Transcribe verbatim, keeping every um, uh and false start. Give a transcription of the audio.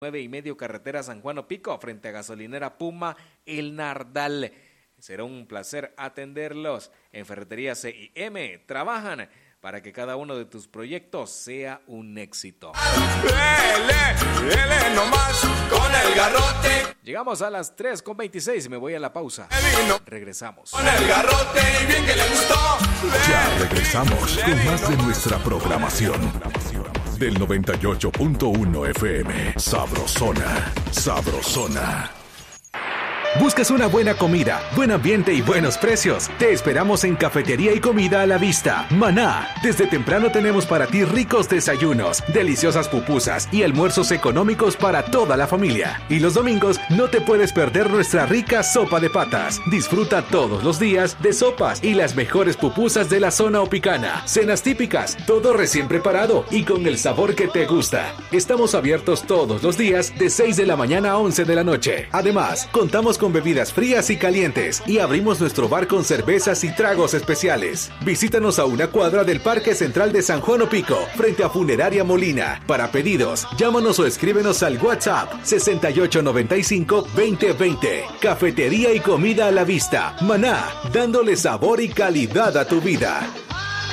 nueve y medio, carretera San Juan Opico, frente a gasolinera Puma, El Nardal. Será un placer atenderlos. En Ferretería C I M trabajan para que cada uno de tus proyectos sea un éxito. Lele, lele nomás con el garrote. Llegamos a las tres con veintiséis, me voy a la pausa. Regresamos. Con el garrote y bien que le gustó. Ya regresamos con más de nuestra programación. Del noventa y ocho punto uno F M. Sabrosona, sabrosona. ¿Buscas una buena comida, buen ambiente y buenos precios? Te esperamos en Cafetería y Comida a la Vista, Maná. Desde temprano tenemos para ti ricos desayunos, deliciosas pupusas y almuerzos económicos para toda la familia. Y los domingos no te puedes perder nuestra rica sopa de patas. Disfruta todos los días de sopas y las mejores pupusas de la zona opicana. Cenas típicas, todo recién preparado y con el sabor que te gusta. Estamos abiertos todos los días de seis de la mañana a once de la noche. Además, contamos con con bebidas frías y calientes y abrimos nuestro bar con cervezas y tragos especiales. Visítanos a una cuadra del Parque Central de San Juan Opico, frente a Funeraria Molina. Para pedidos, llámanos o escríbenos al WhatsApp sesenta y ocho noventa y cinco veinte veinte. Cafetería y Comida a la Vista, Maná, dándole sabor y calidad a tu vida.